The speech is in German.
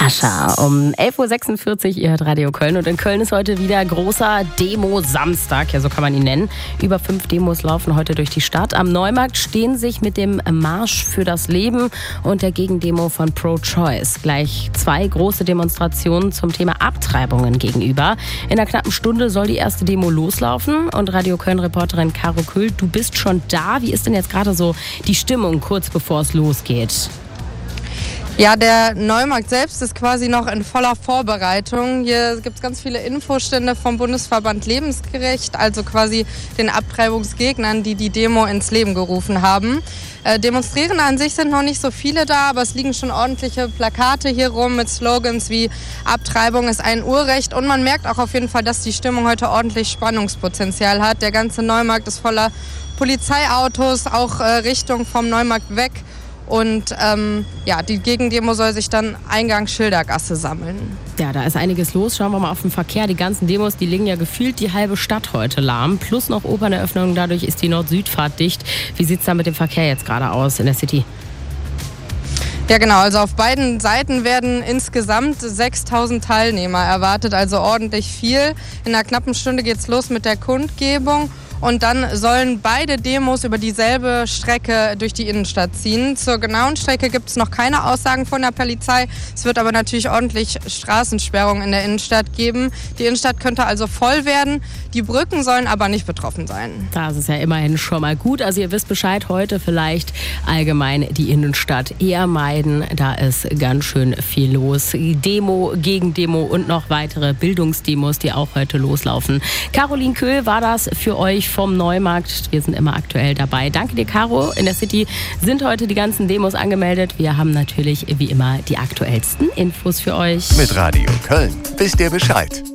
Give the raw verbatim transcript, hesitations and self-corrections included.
Pascha. Um elf Uhr sechsundvierzig, ihr hört Radio Köln. Und in Köln ist heute wieder großer Demo-Samstag, ja so kann man ihn nennen. Über fünf Demos laufen heute durch die Stadt. Am Neumarkt stehen sich mit dem Marsch für das Leben und der Gegendemo von Pro-Choice gleich zwei große Demonstrationen zum Thema Abtreibungen gegenüber. In einer knappen Stunde soll die erste Demo loslaufen. Und Radio Köln-Reporterin Caro Köhl, du bist schon da. Wie ist denn jetzt gerade so die Stimmung kurz bevor es losgeht? Ja, der Neumarkt selbst ist quasi noch in voller Vorbereitung. Hier gibt es ganz viele Infostände vom Bundesverband Lebensgerecht, also quasi den Abtreibungsgegnern, die die Demo ins Leben gerufen haben. Äh, Demonstrierende an sich sind noch nicht so viele da, aber es liegen schon ordentliche Plakate hier rum mit Slogans wie Abtreibung ist ein Urrecht. Und man merkt auch auf jeden Fall, dass die Stimmung heute ordentlich Spannungspotenzial hat. Der ganze Neumarkt ist voller Polizeiautos, auch äh, Richtung vom Neumarkt weg. Und ähm, ja, die Gegendemo soll sich dann Eingang Schildergasse sammeln. Ja, da ist einiges los. Schauen wir mal auf den Verkehr. Die ganzen Demos, die legen ja gefühlt die halbe Stadt heute lahm. Plus noch Operneröffnungen, dadurch ist die Nord-Süd-Fahrt dicht. Wie sieht es da mit dem Verkehr jetzt gerade aus in der City? Ja genau, also auf beiden Seiten werden insgesamt sechstausend Teilnehmer erwartet, also ordentlich viel. In einer knappen Stunde geht's los mit der Kundgebung. Und dann sollen beide Demos über dieselbe Strecke durch die Innenstadt ziehen. Zur genauen Strecke gibt es noch keine Aussagen von der Polizei. Es wird aber natürlich ordentlich Straßensperrungen in der Innenstadt geben. Die Innenstadt könnte also voll werden. Die Brücken sollen aber nicht betroffen sein. Das ist ja immerhin schon mal gut. Also ihr wisst Bescheid, heute vielleicht allgemein die Innenstadt eher meiden. Da ist ganz schön viel los. Demo, Gegendemo und noch weitere Bildungsdemos, die auch heute loslaufen. Caroline Köhl war das für euch vom Neumarkt. Wir sind immer aktuell dabei. Danke dir, Caro. In der City sind heute die ganzen Demos angemeldet. Wir haben natürlich wie immer die aktuellsten Infos für euch. Mit Radio Köln wisst ihr Bescheid.